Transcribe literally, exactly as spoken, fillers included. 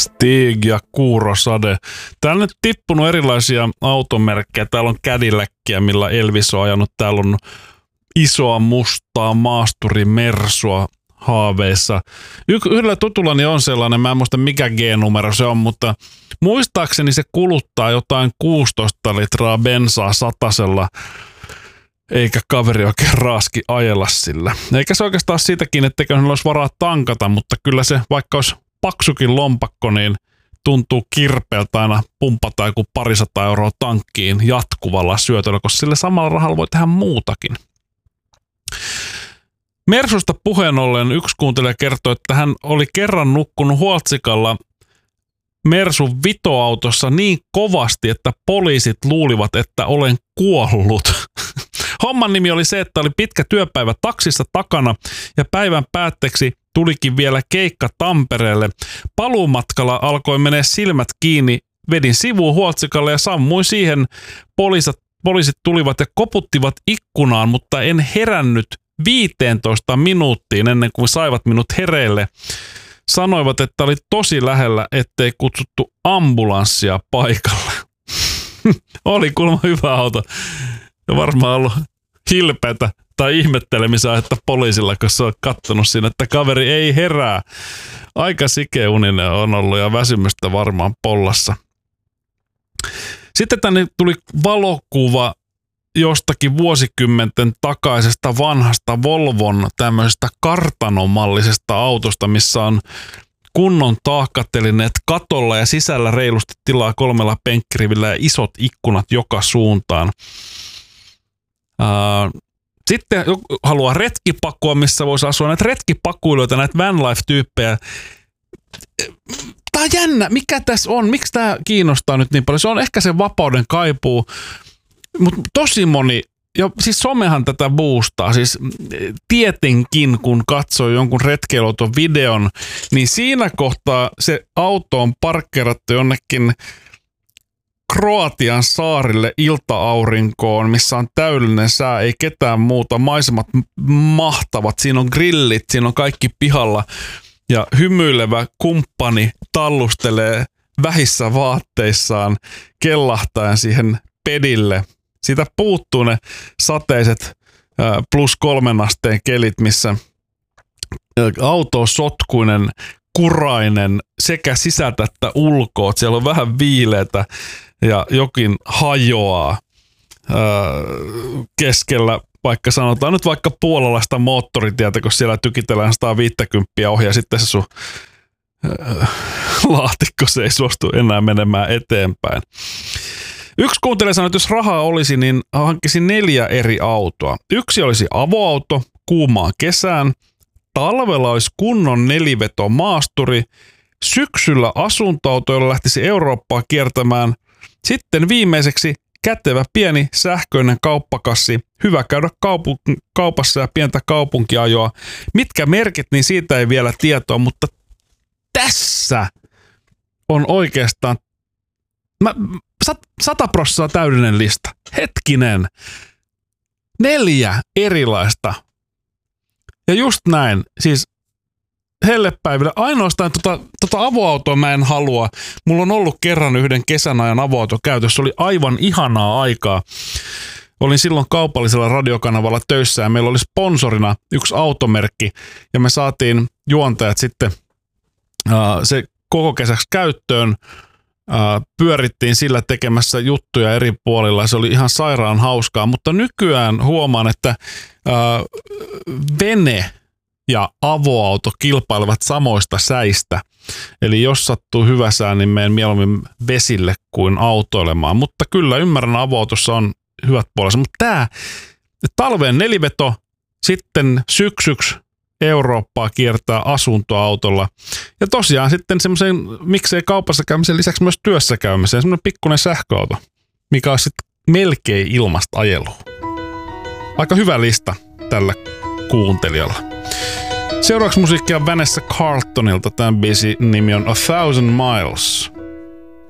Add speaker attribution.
Speaker 1: Stig ja Kuurosade. Täällä on nyt tippunut erilaisia automerkkejä. Täällä on Cadillackia, millä Elvis on ajanut. Täällä on isoa mustaa maasturi Mersua haaveissa. Y- yhdellä tutullani on sellainen, mä en muista mikä G-numero se on, mutta muistaakseni se kuluttaa jotain kuusitoista litraa bensaa satasella, eikä kaveri oikein raaski ajella sillä. Eikä se oikeastaan siitäkin, etteikö hänellä olisi varaa tankata, mutta kyllä se, vaikka olisi paksukin lompakko, niin tuntuu kirpeältä aina pumpata joku parisata euroa tankkiin jatkuvalla syötöllä, koska sillä samalla rahalla voi tehdä muutakin. Mersusta puheen ollen yksi kuuntelija kertoi, että hän oli kerran nukkunut Huoltsikalla Mersun vitoautossa niin kovasti, että poliisit luulivat, että olen kuollut. Homman nimi oli se, että oli pitkä työpäivä taksissa takana ja päivän päätteeksi tulikin vielä keikka Tampereelle. Paluumatkalla alkoi menee silmät kiinni, vedin sivuun Huoltsikalle ja sammuin siihen. Poliisit, poliisit tulivat ja koputtivat ikkunaan, mutta en herännyt viisitoista minuuttiin ennen kuin saivat minut hereille. Sanoivat, että oli tosi lähellä, ettei kutsuttu ambulanssia paikalle. Oli kuulemma hyvä auto. Ja varmaan ollut hilpeätä tai ihmettelemistä, että poliisilla, kun se on kattonut siinä, että kaveri ei herää. Aika sikeuninen on ollut ja väsymystä varmaan pollassa. Sitten tänne tuli valokuva jostakin vuosikymmenten takaisesta vanhasta Volvon tämmöisestä kartanomallisesta autosta, missä on kunnon taakkatelineet katolla ja sisällä reilusti tilaa kolmella penkkirivillä ja isot ikkunat joka suuntaan. Sitten haluaa retkipakua, missä voisi asua näitä retkipakuilijoita, näitä vanlife-tyyppejä. Tämä on jännä. Mikä tässä on? Miksi tämä kiinnostaa nyt niin paljon? Se on ehkä se vapauden kaipuu, mutta tosi moni, ja siis somehan tätä boostaa, siis tietenkin kun katsoo jonkun retkeiluauton videon, niin siinä kohtaa se auto on parkkeerattu jonnekin Kroatian saarille ilta-aurinkoon, missä on täydellinen sää, ei ketään muuta, maisemat mahtavat, siinä on grillit, siinä on kaikki pihalla ja hymyilevä kumppani tallustelee vähissä vaatteissaan kellahtaen siihen pedille. Siitä puuttuu ne sateiset plus kolmen asteen kelit, missä auto on sotkuinen, kurainen sekä sisältä että ulkoa. Siellä on vähän viileätä ja jokin hajoaa öö, keskellä, vaikka sanotaan nyt vaikka puolalaista moottoritietä, kun siellä tykitellään sata viisikymmentä ohi ja sitten se sun öö, laatikko se ei suostu enää menemään eteenpäin. Yksi kuuntelija sanoi, että jos rahaa olisi, niin hankkisin neljä eri autoa. Yksi olisi avoauto kuumaan kesään. Talvella olisi kunnon neliveto maasturi. Syksyllä asuntoauto, jolla lähtisi Eurooppaa kiertämään. Sitten viimeiseksi kätevä pieni sähköinen kauppakassi. Hyvä käydä kaupu- kaupassa ja pientä kaupunkiajoa. Mitkä merkit, niin siitä ei vielä tietoa, mutta tässä on oikeastaan Mä, sata prosenttia täydellinen lista. Hetkinen. Neljä erilaista. Ja just näin. Siis hellepäivillä. Ainoastaan tota, tota avoautoa mä en halua. Mulla on ollut kerran yhden kesän ajan avoauto käytössä. Se oli aivan ihanaa aikaa. Olin silloin kaupallisella radiokanavalla töissä ja meillä oli sponsorina yksi automerkki. Ja me saatiin juontajat sitten uh, se koko kesäksi käyttöön. Uh, pyörittiin sillä tekemässä juttuja eri puolilla. Se oli ihan sairaan hauskaa, mutta nykyään huomaan, että uh, vene ja avoauto kilpailevat samoista säistä. Eli jos sattuu hyvä sää, niin menen mieluummin vesille kuin autoilemaan. Mutta kyllä ymmärrän, avoautossa on hyvät puolensa. Mutta tämä talveen neliveto, sitten syksyksi Eurooppaa kiertää asuntoautolla. Ja tosiaan sitten semmoisen, miksei kaupassa käymisen lisäksi myös työssä käymiseen, semmoinen pikkuinen sähköauto, mikä on sitten melkein ilmasta ajelua. Aika hyvä lista tällä kuuntelijalla. Seuraavaksi musiikkia Vanessa Carltonilta. Tämän biisin nimi on A Thousand Miles.